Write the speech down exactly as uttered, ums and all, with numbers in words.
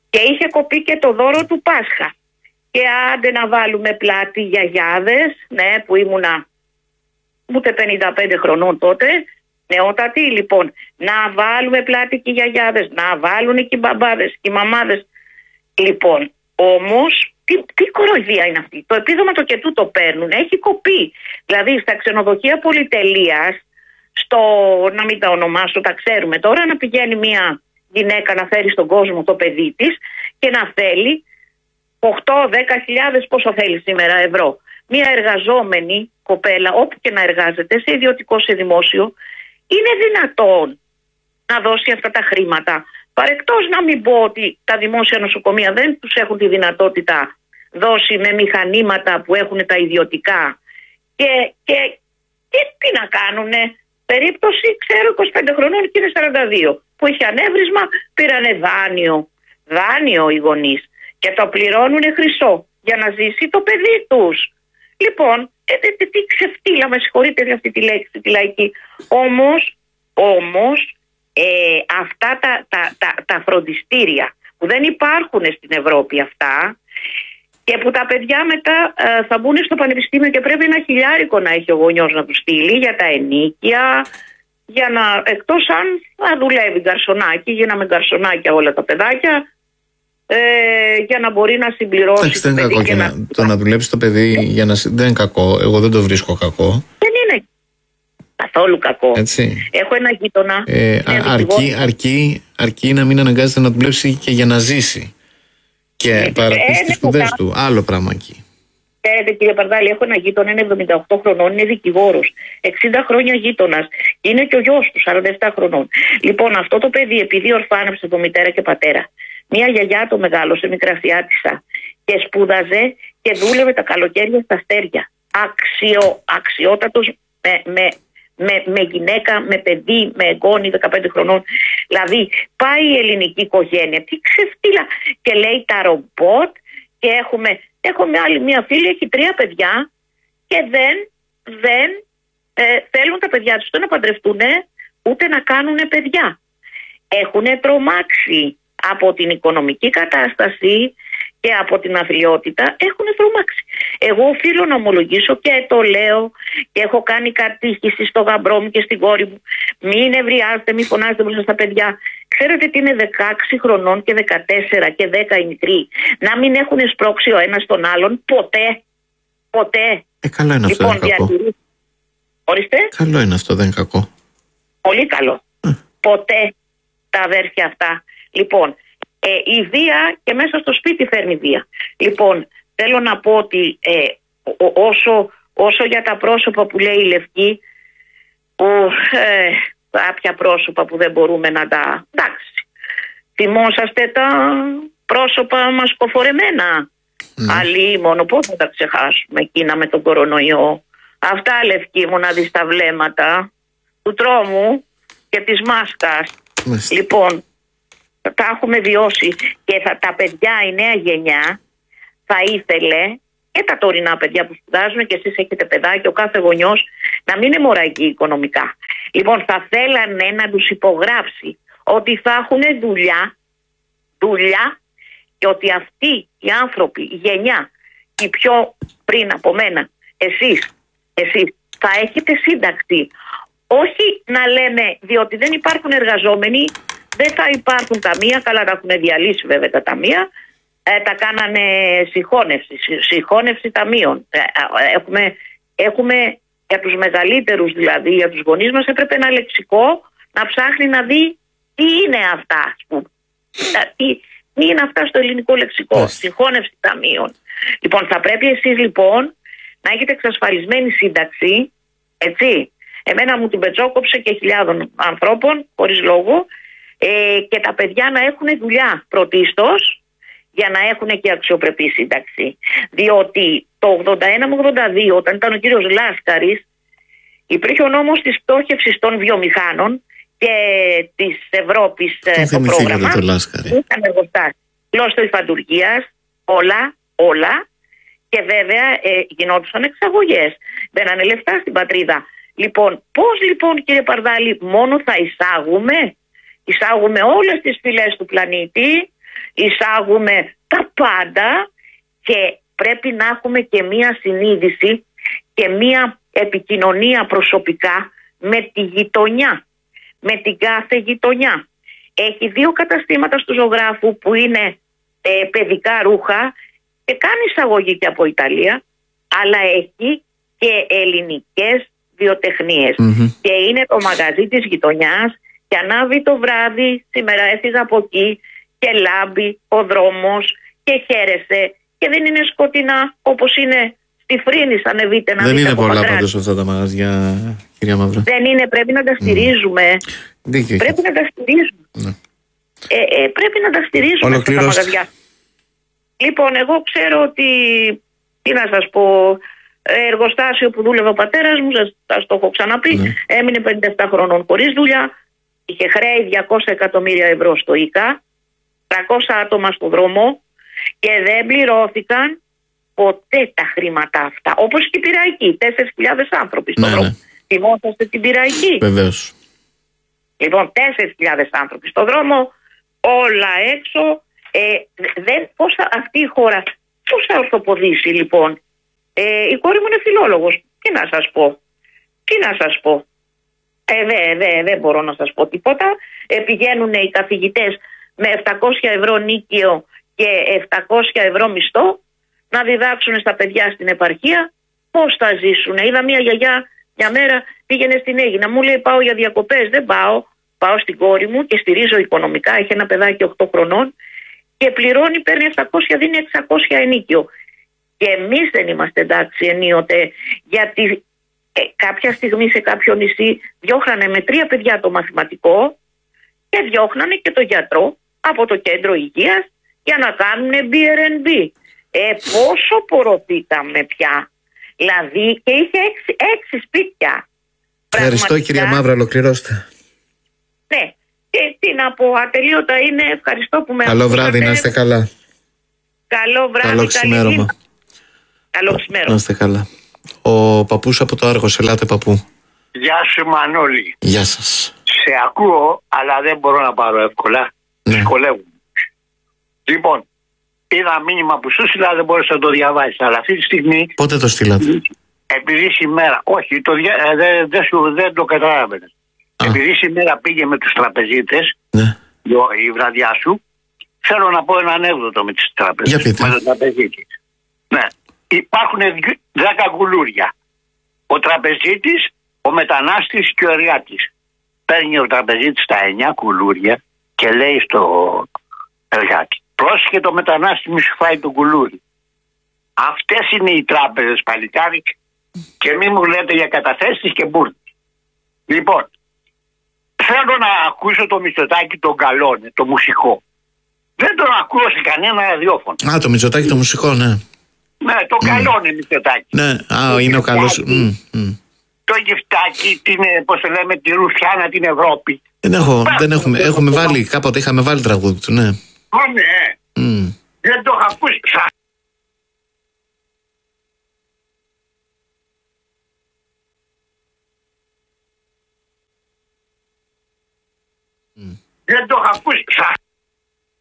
Και είχε κοπεί και το δώρο του Πάσχα. Και άντε να βάλουμε πλάτη γιαγιάδες, ναι, που ήμουνα ούτε πενήντα πέντε χρονών τότε, νεότατοι, λοιπόν, να βάλουμε πλάτη και οι γιαγιάδες, να βάλουν και οι μπαμπάδες και οι μαμάδες. Λοιπόν, όμως, τι, τι κοροϊδία είναι αυτή? Το επίδομα το και τούτο παίρνουν, έχει κοπεί. Δηλαδή, στα ξενοδοχεία πολυτελείας, στο, να μην τα ονομάσω, τα ξέρουμε τώρα, να πηγαίνει μια γυναίκα να φέρει στον κόσμο το παιδί της και να θέλει οκτώ με δέκα χιλιάδες, πόσο θέλει σήμερα, ευρώ. Μια εργαζόμενη κοπέλα, όπου και να εργάζεται, σε ιδιωτικό, σε δημόσιο, είναι δυνατόν να δώσει αυτά τα χρήματα? Παρεκτός να μην πω ότι τα δημόσια νοσοκομεία δεν τους έχουν τη δυνατότητα δώσει με μηχανήματα που έχουν τα ιδιωτικά. Και, και, και τι να κάνουνε? Περίπτωση, ξέρω, είκοσι πέντε χρονών και είναι σαράντα δύο, που είχε ανέβρισμα, πήρανε δάνειο. Δάνειο οι γονείς. Και το πληρώνουνε χρυσό για να ζήσει το παιδί τους. Λοιπόν, ε, ε, ε, τι ξεφτύλα, με συγχωρείτε για αυτή τη λέξη, τη λαϊκή. Όμως, όμως ε, αυτά τα, τα, τα, τα φροντιστήρια που δεν υπάρχουν στην Ευρώπη αυτά, και που τα παιδιά μετά ε, θα μπουν στο πανεπιστήμιο και πρέπει ένα χιλιάρικο να έχει ο γονιός να του στείλει για τα ενίκια, για να, εκτός αν θα δουλεύει γκαρσονάκι, γίναμε γκαρσονάκια όλα τα παιδάκια, ε, για να μπορεί να συμπληρώσει. Εντάξει, δεν είναι κακό και να... να... το να δουλέψει το παιδί για να... δεν είναι κακό. Εγώ δεν το βρίσκω κακό. Δεν είναι καθόλου κακό. Έτσι. Έχω ένα γείτονα. Ε, αρκεί, αρκεί, αρκεί να μην αναγκάζεται να δουλέψει και για να ζήσει. Και ε, παραπίσει τις σπουδές του. Άλλο πράγμα εκεί. Ξέρετε, κύριε Παρδάλη, έχω ένα γείτονα, είναι εβδομήντα οκτώ χρονών, είναι δικηγόρος. εξήντα χρόνια γείτονας. Είναι και ο γιος του, σαράντα επτά χρονών. Λοιπόν, αυτό το παιδί, επειδή ορφάνευσε από μητέρα και πατέρα, μία γιαγιά το μεγάλωσε, μικρασιάτισσα, και σπούδαζε και δούλευε τα καλοκαίρια στα αστέρια. Αξιο, αξιότατος, με, με, με, με γυναίκα, με παιδί, με εγγόνι δεκαπέντε χρονών. Δηλαδή, πάει η ελληνική οικογένεια, τι ξεφτύλα, και λέει τα ρομπότ, και έχουμε. Έχω μια άλλη μια φίλη, έχει τρία παιδιά και δεν, δεν ε, θέλουν τα παιδιά τους ούτε να παντρευτούν ούτε να κάνουν παιδιά. Έχουν τρομάξει από την οικονομική κατάσταση και από την αθλειότητα, έχουν τρομάξει. Εγώ οφείλω να ομολογήσω και το λέω και έχω κάνει κατήχηση στο γαμπρό μου και στην κόρη μου. Μην ευριάζετε, μην φωνάζετε μπροστά στα παιδιά. Ξέρετε τι είναι δεκαέξι χρονών και δεκατέσσερα και δέκα οι μικροί? Να μην έχουν σπρώξει ο ένας τον άλλον ποτέ. Ποτέ. Ε, καλό είναι αυτό, λοιπόν, δεν είναι κακό. Ορίστε. Καλό είναι αυτό, δεν είναι κακό. Πολύ καλό. Ε. Ποτέ τα αδέρφια αυτά. Λοιπόν, ε, η βία και μέσα στο σπίτι φέρνει βία. Λοιπόν, θέλω να πω ότι ε, ό, όσο, όσο για τα πρόσωπα που λέει η Λευκή, που, ε, κάποια πρόσωπα που δεν μπορούμε να τα... Εντάξει, θυμόσαστε τα πρόσωπα μας κοφορεμένα. Mm. Αλλή μόνο, πώς θα τα ξεχάσουμε εκείνα με τον κορονοϊό? Αυτά, Λευκή μου, να δεις τα βλέμματα του τρόμου και της μάσκας. Mm. Λοιπόν, τα έχουμε βιώσει και θα, τα παιδιά, η νέα γενιά θα ήθελε, και τα τωρινά παιδιά που σπουδάζουν, και εσείς έχετε παιδάκια, ο κάθε γονιός, να μην είναι μωραγοί οικονομικά. Λοιπόν, θα θέλανε να τους υπογράψει ότι θα έχουν δουλειά, δουλειά, και ότι αυτοί οι άνθρωποι, η γενιά, οι πιο πριν από μένα, εσείς, εσείς θα έχετε σύνταξη. Όχι να λέμε, διότι δεν υπάρχουν εργαζόμενοι, δεν θα υπάρχουν ταμεία, καλά τα έχουν διαλύσει βέβαια τα ταμεία, ε, τα κάνανε συγχώνευση, συγχώνευση ταμείων. Ε, έχουμε, έχουμε για τους μεγαλύτερους, δηλαδή για τους γονείς μας, έπρεπε ένα λεξικό να ψάχνει να δει τι είναι αυτά, ας πούμε. Τι, τι είναι αυτά στο ελληνικό λεξικό, yes. Συγχώνευση ταμείων. Λοιπόν, θα πρέπει εσείς λοιπόν να έχετε εξασφαλισμένη σύνταξη, έτσι. Εμένα μου την πετσόκοψε και χιλιάδων ανθρώπων, χωρίς λόγο, ε, και τα παιδιά να έχουν δουλειά πρωτίστως, για να έχουν και αξιοπρεπή σύνταξη. Διότι το ογδόντα ένα με ογδόντα δύο, όταν ήταν ο κύριος Λάσκαρης, υπήρχε ο νόμος της πτώχευσης των βιομηχάνων και της Ευρώπης, το πρόγραμμα. Το Λάσκαρη. Ήταν εργοστάσιο, κλωστοϊφαντουργίας, όλα, όλα. Και βέβαια ε, γινόντουσαν εξαγωγές. Μπαίνανε λεφτά στην πατρίδα. Λοιπόν, πώς λοιπόν, κύριε Παρδάλη, μόνο θα εισάγουμε, εισάγουμε όλες τις φυλές του πλανήτη. εισάγουμε τα πάντα και πρέπει να έχουμε και μία συνείδηση και μία επικοινωνία προσωπικά με τη γειτονιά, με την κάθε γειτονιά. Έχει δύο καταστήματα στο Ζωγράφου που είναι ε, παιδικά ρούχα και κάνει εισαγωγή και από Ιταλία, αλλά έχει και ελληνικές βιοτεχνίες. Mm-hmm. Και είναι το μαγαζί της γειτονιάς και ανάβει το βράδυ, σήμερα έφυγα από εκεί και λάμπει ο δρόμος και χαίρεσαι και δεν είναι σκοτεινά όπως είναι στη Φρίνης, ανεβείτε να δεν δείτε. Δεν είναι πολλά πάντως αυτά τα μαγαζιά, κυρία Μαύρα. Δεν είναι, πρέπει να τα στηρίζουμε. Mm. Πρέπει να τα στηρίζουμε. Mm. Ε, ε, πρέπει να τα στηρίζουμε αυτά τα μαγαζιά. Λοιπόν, εγώ ξέρω ότι, τι να σας πω, εργοστάσιο που δούλευε ο πατέρας μου, σας, σας το έχω ξαναπεί, mm. έμεινε πενήντα επτά χρονών χωρίς δουλειά, είχε χρέη διακόσια εκατομμύρια ευρώ στο ΙΚΑ, τριακόσια άτομα στο δρόμο και δεν πληρώθηκαν ποτέ τα χρήματα αυτά. Όπως και η Πειραϊκή, τέσσερις χιλιάδες άνθρωποι στον ναι, δρόμο. Ναι. Θυμόσαστε την Πειραϊκή? Βεβαίως. Λοιπόν, τέσσερις χιλιάδες άνθρωποι στον δρόμο, όλα έξω. Ε, δεν, πώς θα, αυτή η χώρα πώς θα ορθοποδήσει λοιπόν? Ε, η κόρη μου είναι φιλόλογος. Τι να σας πω. Τι να σας πω. Ε, δεν δε, δε μπορώ να σας πω τίποτα. Ε, πηγαίνουν οι καθηγητές με επτακόσια ευρώ νίκιο και επτακόσια ευρώ μισθό να διδάξουν στα παιδιά στην επαρχία. Πώς θα ζήσουν? Είδα μια γιαγιά μια μέρα πήγαινε στην Αίγινα, μου λέει πάω για διακοπές. Δεν πάω, πάω στην κόρη μου και στηρίζω οικονομικά. Έχει ένα παιδάκι οκτώ χρονών και πληρώνει, παίρνει επτακόσια, δίνει εξακόσια ενίκιο. Και εμείς δεν είμαστε εντάξει ενίοτε, γιατί ε, κάποια στιγμή σε κάποιο νησί διώχνανε με τρία παιδιά το μαθηματικό και διώχνανε και το γιατρό από το κέντρο υγείας για να κάνουν μπι αρ εν μπι. Ε, πόσο πορωθήκαμε πια. Δηλαδή και είχε έξι, έξι σπίτια. Ευχαριστώ πραγματικά, κυρία Μαύρα, ολοκληρώστε. Ναι, και τι να πω, ατελείωτα είναι. Ευχαριστώ που με Καλό ακούσατε. Βράδυ, να είστε καλά. Καλό βράδυ, καλό ξημέρωμα. Καλό ξημέρωμα. Να είστε καλά. Ο παππούς από το Άργος, ελάτε παππού. Γεια σου Μανώλη. Γεια σας. Σε ακούω, αλλά δεν μπορώ να πάρω εύκολα. Ναι. Δυσκολεύομαι. Λοιπόν, είδα μήνυμα που σου στείλα, δεν μπορείς να το διαβάσεις. Αλλά αυτή τη στιγμή. Πότε το στείλατε? Επειδή σήμερα. Όχι, το δια, ε, δεν, δεν, σου, δεν το καταλάβαινες. Επειδή σήμερα πήγε με τους τραπεζίτες, ναι, η βραδιά σου, θέλω να πω ένα ανέκδοτο με τις τραπεζίτες. Για πείτε. Με τον τραπεζίτη. Ναι. Υπάρχουν δέκα κουλούρια. Ο τραπεζίτης, ο μετανάστης και ο εργάτης. Παίρνει ο τραπεζίτης τα εννιά κουλούρια και λέει στο εργάτη: πρόσχε το μετανάστη, μη σου φάει το κουλούρι. Αυτές είναι οι τράπεζες, παλικάρι, και μη μου λέτε για καταθέσεις και μπουρδες. Λοιπόν, θέλω να ακούσω το Μητσοτάκη τον Καλόνε, το μουσικό. Δεν τον ακούω σε κανένα ραδιόφωνο. Α, το Μητσοτάκη το μουσικό, ναι. Ναι, το mm. Καλόνε Μητσοτάκη. Ναι, α, το είναι ο καλός. Mm, mm. Το Γυφτάκι, την, πώς το λέμε, τη Ρουσιάνα, την Ευρώπη. Δεν έχω, δεν έχουμε, έχουμε βάλει, κάποτε είχαμε βάλει τραγούδι του, ναι. Ω, ναι. Mm. Δεν το έχω ακούσει. Mm. Δεν το έχω ακούσει.